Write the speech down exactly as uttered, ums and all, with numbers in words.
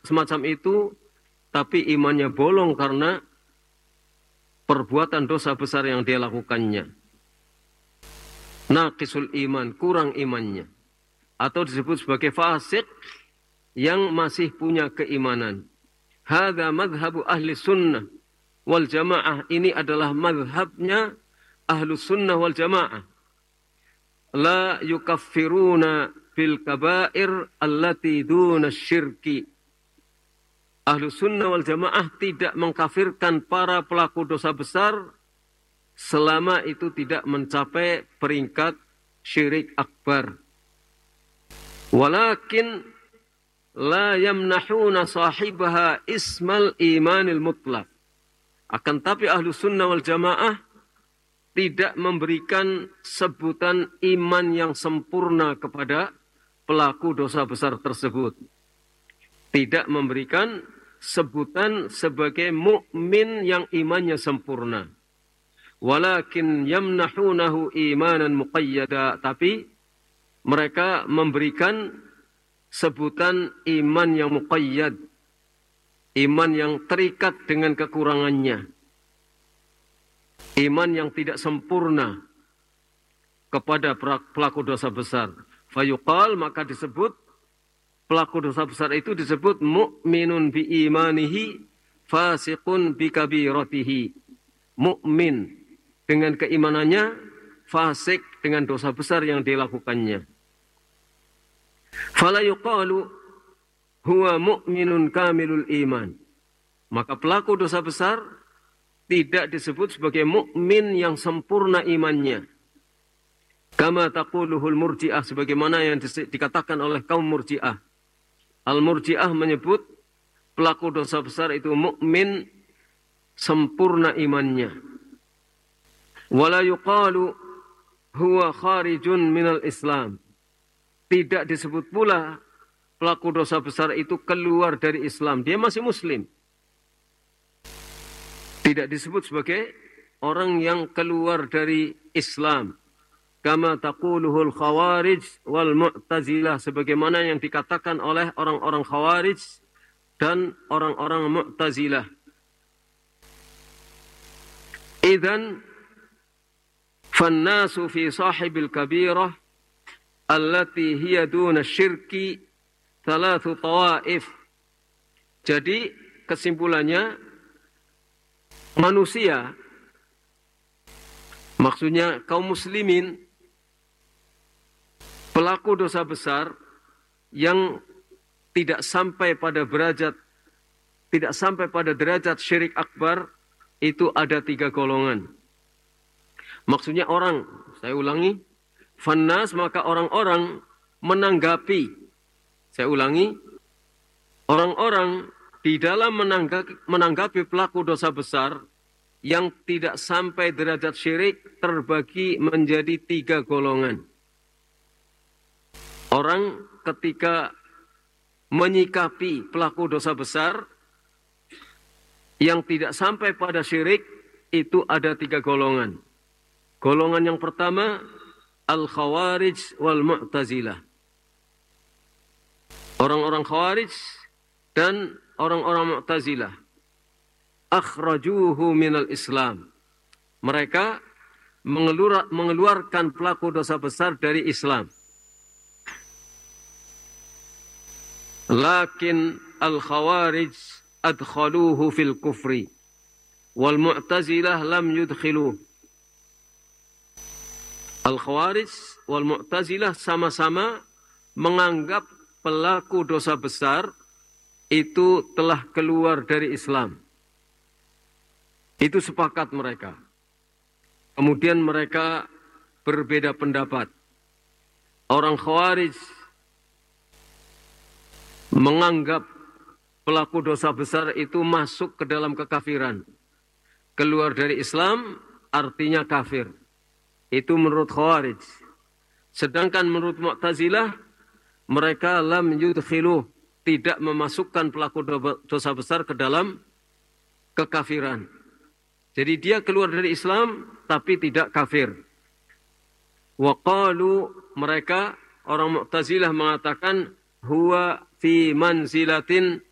semacam itu, tapi imannya bolong karena perbuatan dosa besar yang dia lakukannya. Naqisul iman, kurang imannya. Atau disebut sebagai fasik yang masih punya keimanan. Hadza madhabu ahli sunnah wal jamaah. Ini adalah madhabnya ahlu sunnah wal jamaah. La yukaffiruna bil kabair allati duna syirki. Ahlu sunnah wal jamaah tidak mengkafirkan para pelaku dosa besar selama itu tidak mencapai peringkat syirik akbar. Walakin la yamnahuna sahibaha ismal imanil mutlaq. Akan tapi ahlu sunnah wal jamaah tidak memberikan sebutan iman yang sempurna kepada pelaku dosa besar tersebut. Tidak memberikan sebutan sebagai mukmin yang imannya sempurna. Walakin yamnahunahu imanan muqayyada. Tapi mereka memberikan sebutan iman yang muqayyad. Iman yang terikat dengan kekurangannya. Iman yang tidak sempurna kepada pelaku dosa besar. Fayuqal, maka disebut pelaku dosa besar itu disebut mu'minun bi imanihi fasiqun bi kabiratihi. Mukmin dengan keimanannya, fasik dengan dosa besar yang dilakukannya. Fala yuqalu huwa mu'minun kamilul iman. Maka pelaku dosa besar tidak disebut sebagai mukmin yang sempurna imannya. Kama taquluhul murji'ah, sebagaimana yang dikatakan oleh kaum murji'ah. Al-murji'ah menyebut pelaku dosa besar itu mukmin sempurna imannya. Wala yuqalu huwa kharijun minal Islam. Tidak disebut pula pelaku dosa besar itu keluar dari Islam. Dia masih muslim. Tidak disebut sebagai orang yang keluar dari Islam. Kama taquluhul khawarij wal mu'tazilah. Sebagaimana yang dikatakan oleh orang-orang khawarij dan orang-orang mu'tazilah. Idzan fannasu fi sahibil kabirah allati hiya duna syirki thalathu tawaif. Jadi kesimpulannya, manusia, maksudnya kaum muslimin, pelaku dosa besar yang tidak sampai pada derajat tidak sampai pada derajat syirik akbar, itu ada tiga golongan. Maksudnya orang, saya ulangi, fannas, maka orang-orang menanggapi, saya ulangi, orang-orang di dalam menanggapi, menanggapi pelaku dosa besar yang tidak sampai derajat syirik terbagi menjadi tiga golongan. Orang ketika menyikapi pelaku dosa besar yang tidak sampai pada syirik, itu ada tiga golongan. Golongan yang pertama, al-khawarij wal mu'tazilah. Orang-orang khawarij dan orang-orang mu'tazilah. Akhrajuhu minal Islam. Mereka mengeluar, mengeluarkan pelaku dosa besar dari Islam. Lakin al-khawarij adkhaluhu fil kufri wal mu'tazilah lam yudkhiluh. Al-khawarij wal mu'tazilah sama-sama menganggap pelaku dosa besar itu telah keluar dari Islam. Itu sepakat mereka. Kemudian mereka berbeda pendapat. Orang khawarij menganggap pelaku dosa besar itu masuk ke dalam kekafiran. Keluar dari Islam artinya kafir. Itu menurut khawarij. Sedangkan menurut mu'tazilah, mereka lam yudkhiluh, tidak memasukkan pelaku dosa besar ke dalam kekafiran. Jadi dia keluar dari Islam tapi tidak kafir. Wa qalu, mereka orang mu'tazilah mengatakan huwa fi manzilatin